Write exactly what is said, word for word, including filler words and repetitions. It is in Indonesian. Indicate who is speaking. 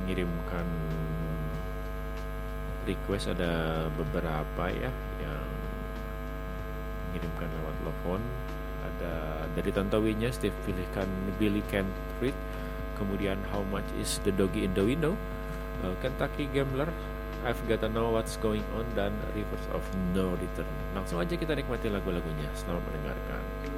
Speaker 1: mengirimkan request ada beberapa ya yang mengirimkan lewat telepon. Ada dari Tontowinya, Steve pilihkan Billy Can't Read. Kemudian How Much Is the Doggy in the Window, uh, Kentucky Gambler, I've Gotta Know What's Going On, dan Rivers of No Return. Langsung aja kita nikmati lagu-lagunya. Selamat mendengarkan.